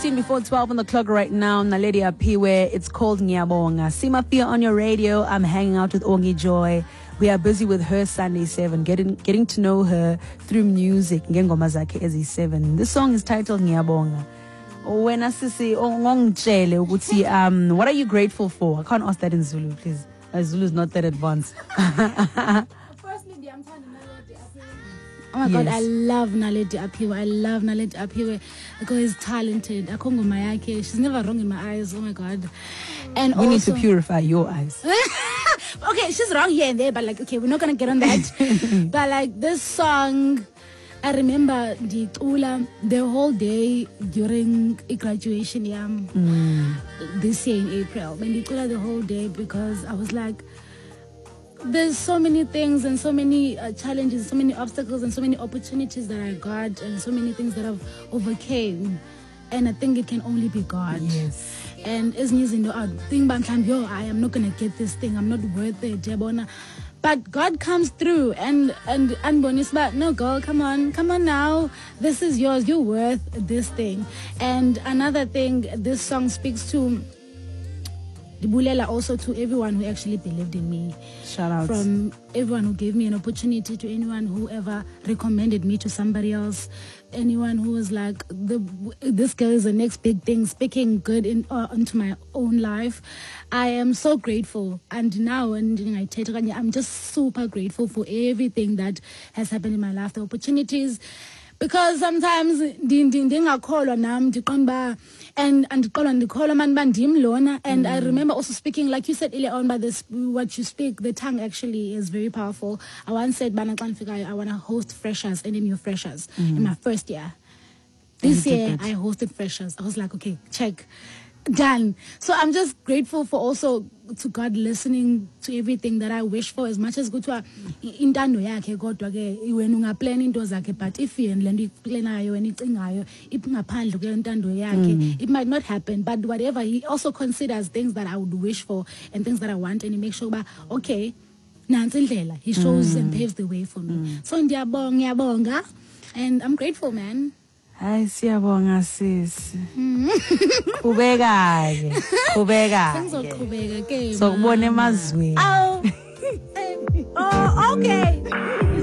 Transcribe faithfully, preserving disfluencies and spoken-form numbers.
fifteen before twelve on the clock right now. Naledi Apiwe. It's called Ngiyabonga. Simafia on your radio. I'm hanging out with Ongi Joy. We are busy with her Sunday seven, getting getting to know her through music. Ngengoma zakhe ezi seven. This song is titled Ngiyabonga. When asisi ongongitshele ukuthi um what are you grateful for? I can't ask that in Zulu, please. Uh, Zulu is not that advanced. Firstly, I'm telling Naledi Apiwe. Oh my yes. God, I love Naledi Apiwe. I love Naledi Apiwe because he's talented. Akongoma yake, she's never wrong in my eyes. Oh my God. And we also, need to purify your eyes. Okay, she's wrong here and there, but like, okay, we're not gonna get on that. But like this song, I remember the Ula the whole day during a graduation yeah, mm. this year in April. When the Ula the whole day because I was like, there's so many things and so many uh, challenges, so many obstacles and so many opportunities that I got and so many things that I've overcame. And I think it can only be God. Yes. And as news in the out, think back time, yo, I am not gonna get this thing. I'm not worth it, Jebona. But God comes through and and and Bonis, but no, girl, come on, come on now. This is yours. You're worth this thing. And another thing, this song speaks to Bulela also to everyone who actually believed in me. Shout out. From everyone who gave me an opportunity to anyone who ever recommended me to somebody else. Anyone who was like, the, this girl is the next big thing, speaking good in, uh, into my own life. I am so grateful. And now, and I'm just super grateful for everything that has happened in my life, the opportunities. Because sometimes ndingakholwa nam ndiqonda and and ndiqonda man bandim lona and I remember also speaking like you said earlier on by this what you speak, the tongue actually is very powerful. I once said bana xa ndifika I want to host freshers and new freshers mm. in my first year. This year I hosted freshers. I was like, okay, check, done. So I'm just grateful for also to God listening to everything that I wish for, as much as kuthiwa intando yakhe kodwa ke wena ungaplan into zakhe, but if yena lento iplanayo wena icingayo ipingaphandle kwentando yakhe, it might not happen. But whatever, he also considers things that I would wish for and things that I want, and he makes sure ba okay nansi indlela, he shows mm. and paves the way for me. mm. So ndiyabonga ngiyabonga and I'm grateful, man. Hayi siyabonga sis. Qhubeka ke. Qhubeka. Sengizoqhubeka ke. Sokubona emazweni. Oh. Oh, okay.